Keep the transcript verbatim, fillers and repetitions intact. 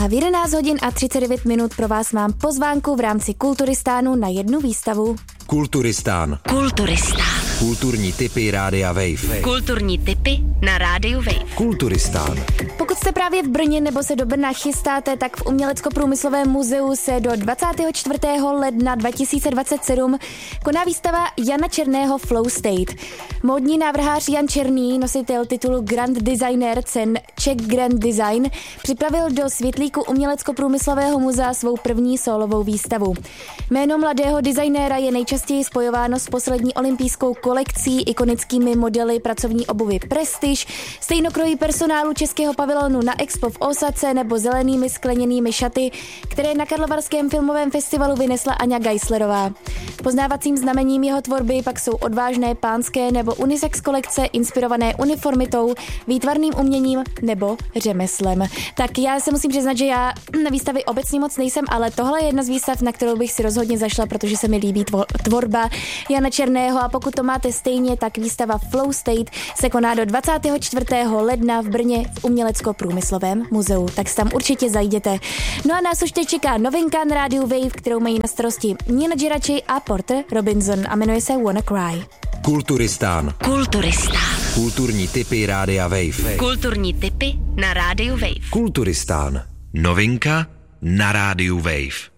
a v jedenáct hodin a třicet devět minut pro vás mám pozvánku v rámci Kulturistánu na jednu výstavu. Kulturistán. Kulturistán. Kulturní tipy Rádia Wave. Kulturní tipy na Rádiu Wave. Kulturistán. Pokud jste právě v Brně nebo se do Brna chystáte, tak v Umělecko-průmyslovém muzeu se do dvacátého čtvrtého ledna dva tisíce dvacet sedm koná výstava Jana Černého Flow State. Módní návrhář Jan Černý, nositel titulu Grand Designer cen Czech Grand Design, připravil do světlíku Umělecko-průmyslového muzea svou první sólovou výstavu. Jméno mladého designéra je nejčastěji spojováno s poslední olympijskou kolekcí, ikonickými modely pracovní obuvy Prestige, stejnokrojí personálu českého pavilonu na Expo v Ósace nebo zelenými skleněnými šaty, které na Karlovarském filmovém festivalu vynesla Aňa Geislerová. Poznávacím znamením jeho tvorby pak jsou odvážné pánské nebo unisex kolekce inspirované uniformitou, výtvarným uměním nebo řemeslem. Tak já se musím přiznat, že já na výstavy obecně moc nejsem, ale tohle je jedna z výstav, na kterou bych si rozhodně zašla, protože se mi líbí tvorba Jana Černého, a pokud to máte stejně, tak výstava Flow State se koná do dvacátého čtvrtého ledna v Brně v Umělecko-průmyslovém muzeu, tak se tam určitě zajděte. No a nás už teď čeká novinka na rádiu Wave, kterou mají na starosti Nina Geraci a Porter Robinson a jmenuje se Wanna Cry. Kulturistán. Kulturistán. Kulturní tipy Rádia Wave. Kulturní tipy na Rádiu Wave. Kulturistán. Novinka na Rádiu Wave.